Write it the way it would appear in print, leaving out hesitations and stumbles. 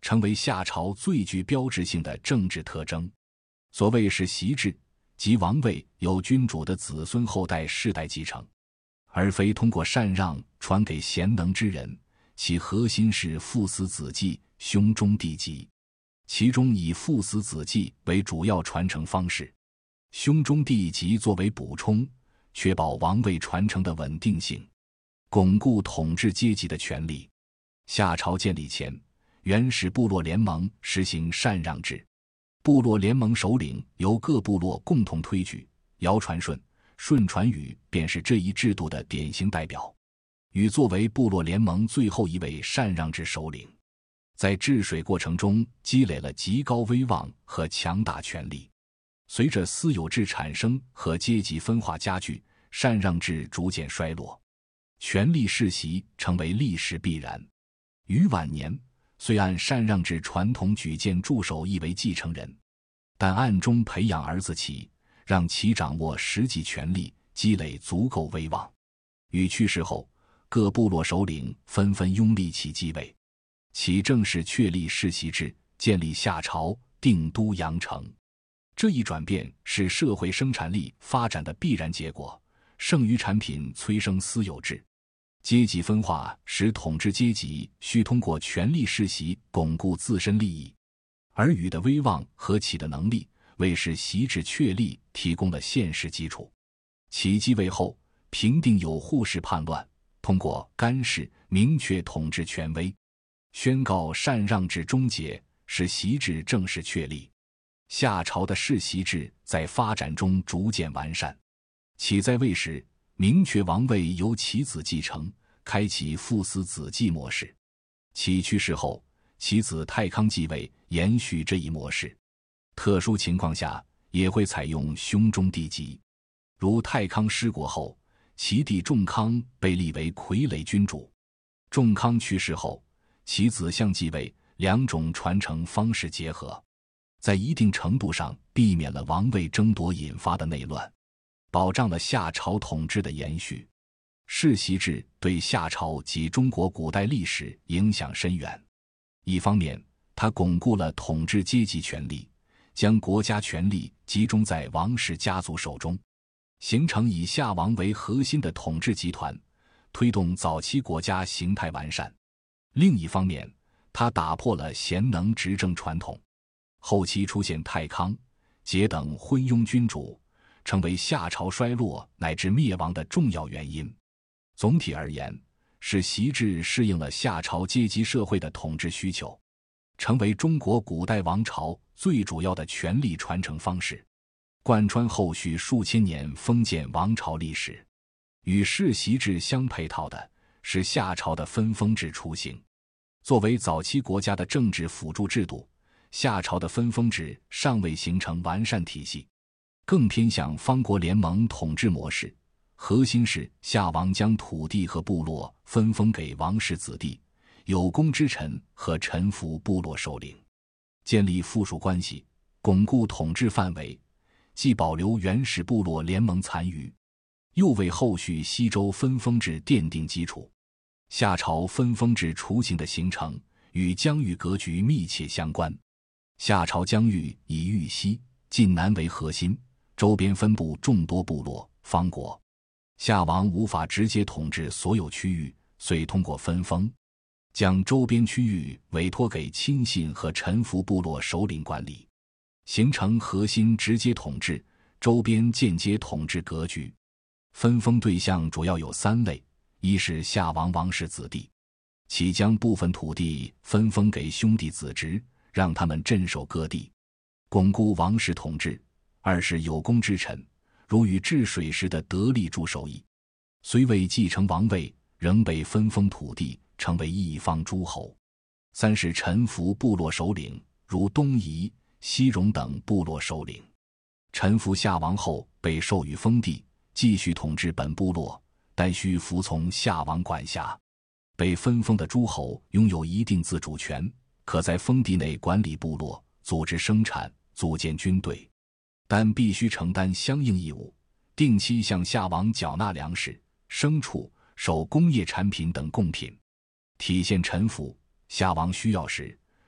成为夏朝最具标志性的政治特征。所谓世袭制，即王位由君主的子孙后代世代继承，而非通过禅让传给贤能之人，其核心是父死子继、兄终弟及，其中以父死子继为主要传承方式，兄终弟及作为补充，确保王位传承的稳定性，巩固统治阶级的权力。夏朝建立前，原始部落联盟实行禅让制，部落联盟首领由各部落共同推举，尧传舜，舜传禹便是这一制度的典型代表。禹作为部落联盟最后一位禅让制首领，在治水过程中积累了极高威望和强大权力。随着私有制产生和阶级分化加剧，禅让制逐渐衰落，权力世袭成为历史必然。禹晚年虽按禅让制传统举荐助手一为继承人，但暗中培养儿子启，让其掌握实际权力，积累足够威望。禹去世后，各部落首领纷纷拥立启继位，启正式确立世袭制，建立夏朝，定都阳城。这一转变是社会生产力发展的必然结果，剩余产品催生私有制。阶级分化使统治阶级需通过权力世袭巩固自身利益，而禹的威望和启的能力为世袭制确立提供了现实基础。启继位后，平定有扈氏叛乱，通过干氏明确统治权威，宣告禅让制终结，使袭制正式确立。夏朝的世袭制在发展中逐渐完善。启在位时，明确王位由其子继承，开启父死子继模式。启去世后，其子太康继位，延续这一模式。特殊情况下也会采用兄终弟及，如太康失国后，其弟仲康被立为傀儡君主。仲康去世后，其子相继位，两种传承方式结合，在一定程度上避免了王位争夺引发的内乱，保障了夏朝统治的延续。世袭制对夏朝及中国古代历史影响深远。一方面，它巩固了统治阶级权力，将国家权力集中在王室家族手中，形成以夏王为核心的统治集团，推动早期国家形态完善。另一方面，它打破了贤能执政传统，后期出现太康、桀等昏庸君主，成为夏朝衰落乃至灭亡的重要原因。总体而言，世袭制适应了夏朝阶级社会的统治需求，成为中国古代王朝最主要的权力传承方式，贯穿后续数千年封建王朝历史。与世袭制相配套的是夏朝的分封制雏形。作为早期国家的政治辅助制度，夏朝的分封制尚未形成完善体系，更偏向方国联盟统治模式。核心是夏王将土地和部落分封给王室子弟、有功之臣和臣服部落首领，建立附属关系，巩固统治范围，既保留原始部落联盟残余，又为后续西周分封制奠定基础。夏朝分封制雏形的形成与疆域格局密切相关。夏朝疆域以豫西、晋南为核心，周边分布众多部落、方国。夏王无法直接统治所有区域，遂通过分封，将周边区域委托给亲信和臣服部落首领管理，形成核心直接统治、周边间接统治格局。分封对象主要有三类：一是夏王王室子弟，其将部分土地分封给兄弟子侄，让他们镇守各地，巩固王室统治；二是有功之臣，如禹治水时的得力助手矣，虽未继承王位，仍被分封土地，成为一方诸侯；三是臣服部落首领，如东夷、西戎等部落首领，臣服夏王后被授予封地，继续统治本部落，但需服从夏王管辖。被分封的诸侯拥有一定自主权，可在封地内管理部落，组织生产，组建军队，但必须承担相应义务，定期向夏王缴纳粮食、牲畜、手工业产品等贡品。体现臣服，夏王需要时，